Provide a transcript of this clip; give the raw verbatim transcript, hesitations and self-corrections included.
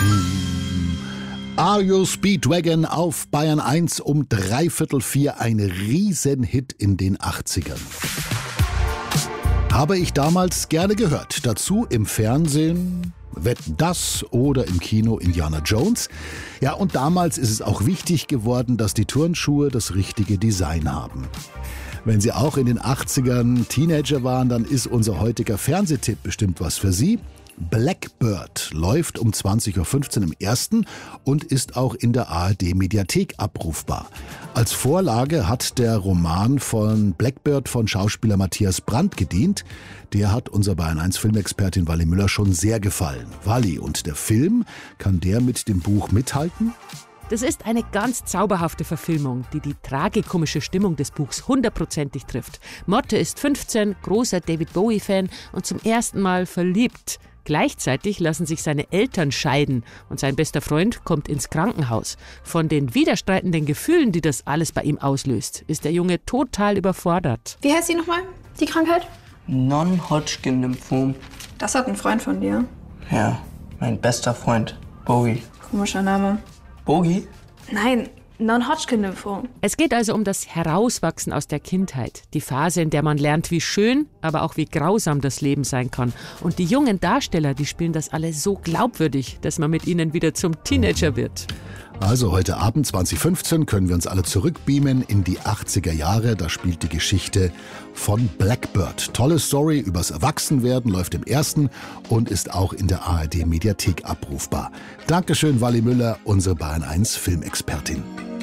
Are You Speedwagon auf Bayern eins um dreiviertel vier, ein Riesenhit in den achtzigern. Habe ich damals gerne gehört. Dazu im Fernsehen Wetten, dass oder im Kino Indiana Jones. Ja, und damals ist es auch wichtig geworden, dass die Turnschuhe das richtige Design haben. Wenn Sie auch in den achtzigern Teenager waren, dann ist unser heutiger Fernsehtipp bestimmt was für Sie. Blackbird läuft um zwanzig Uhr fünfzehn im Ersten und ist auch in der A R D-Mediathek abrufbar. Als Vorlage hat der Roman von Blackbird von Schauspieler Matthias Brandt gedient. Der hat unser Bayern eins Filmexpertin Wally Müller schon sehr gefallen. Wally, und der Film, kann der mit dem Buch mithalten? Das ist eine ganz zauberhafte Verfilmung, die die tragikomische Stimmung des Buchs hundertprozentig trifft. Motte ist fünfzehn, großer David Bowie-Fan und zum ersten Mal verliebt. Gleichzeitig lassen sich seine Eltern scheiden und sein bester Freund kommt ins Krankenhaus. Von den widerstreitenden Gefühlen, die das alles bei ihm auslöst, ist der Junge total überfordert. Wie heißt sie nochmal, die Krankheit? Non-Hodgkin-Lymphom. Das hat ein Freund von dir. Ja, mein bester Freund, Bowie. Komischer Name. Bowie? Nein, Non-Hodgkin-Lymphom. Es geht also um das Herauswachsen aus der Kindheit. Die Phase, in der man lernt, wie schön, aber auch wie grausam das Leben sein kann. Und die jungen Darsteller, die spielen das alle so glaubwürdig, dass man mit ihnen wieder zum Teenager wird. Also heute Abend zwanzig Uhr fünfzehn können wir uns alle zurückbeamen in die achtziger Jahre. Da spielt die Geschichte von Blackbird. Tolle Story übers Erwachsenwerden, läuft im Ersten und ist auch in der A R D-Mediathek abrufbar. Dankeschön, Wally Müller, unsere Bayern eins Filmexpertin.